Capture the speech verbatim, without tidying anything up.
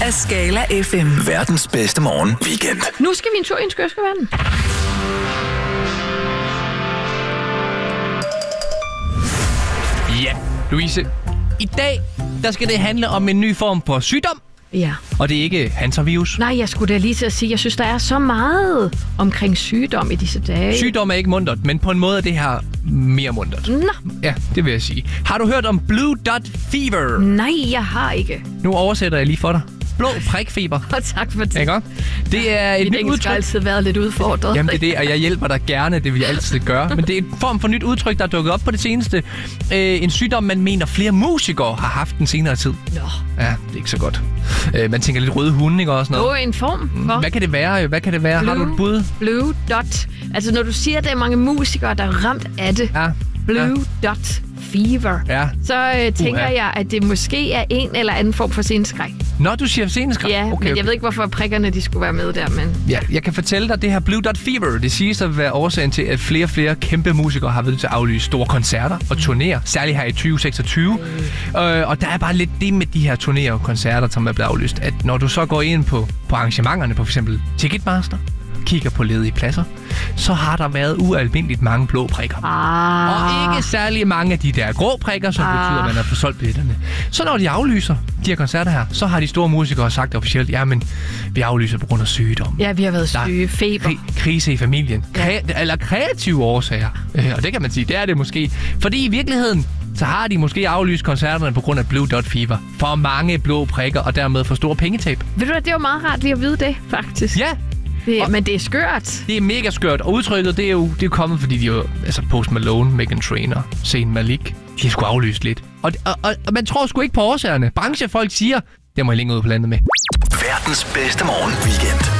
af Skala F M. Verdens bedste morgen weekend. Nu skal vi en tur i en skørskeverden. Ja, Louise. I dag, der skal det handle om en ny form for sygdom. Ja. Og det er ikke hantavirus. Nej, jeg skulle da lige til at sige, jeg synes, der er så meget omkring sygdom i disse dage. Sygdom er ikke muntert, men på en måde er det her mere muntert. Nå. Ja, det vil jeg sige. Har du hørt om Blue Dot Fever? Nej, jeg har ikke. Nu oversætter jeg lige for dig. Blå prikfeber. Og tak for det. Ikke godt? Det er et Mit nyt engelsk har udtryk. altid været lidt udfordret. Jamen det er det, og jeg hjælper dig gerne, det vil jeg altid gøre. Men det er en form for nyt udtryk, der er dukket op på det seneste. Øh, en sygdom, man mener flere musikere har haft den senere tid. Nå. Ja, det er ikke så godt. Øh, man tænker lidt røde hunde, ikke også noget? Nå, en form for... Hvad kan det være? Hvad kan det være? Blue, Har du et bud? Blue Dot. Altså, når du siger, at der er mange musikere, der er ramt af det. Ja. Blue ja. Dot Fever. Ja. Så øh, tænker Uha. jeg, at det måske er en eller anden form for sceneskræk. Nå, du siger sceneskræk? Ja, okay, men jeg okay. ved ikke, hvorfor prikkerne de skulle være med der, men... Ja, jeg kan fortælle dig, at det her Blue Dot Fever, det siges at være årsagen til, at flere og flere kæmpe musikere har været til at aflyse store koncerter og turnéer, særligt her i tyve seksogtyve. Mm. Øh, og der er bare lidt det med de her turnéer og koncerter, som er blevet aflyst, at når du så går ind på, på arrangementerne, på f.eks. Ticketmaster, kigger på ledige pladser, så har der været ualmindeligt mange blå prikker. Ah. Og ikke særlig mange af de der grå prikker, som ah. betyder, at man har forsolgt billetterne. Så når de aflyser de her koncerter her, så har de store musikere sagt officielt, jamen, vi aflyser på grund af sygdom. Ja, vi har været Der syge. Feber. Kri- krise i familien. Kre- eller kreative årsager. Øh, og det kan man sige, det er det måske. Fordi i virkeligheden, så har de måske aflyst koncerterne på grund af Blue Dot Fever. For mange blå prikker, og dermed for store pengetab. Ved du hvad, det var meget rart lige at vide det, faktisk. Ja, Det, Og- men det er skørt. det er mega skørt. Og udtrykket, det er jo, det er kommet, fordi de jo, altså Post Malone, Meghan Trainor, Zayn Malik, de har sgu aflyst lidt. Og, og, og, og man tror sgu ikke på årsagerne. Branchefolk siger, det må jeg længere ud på landet med. Verdens bedste morgen weekend.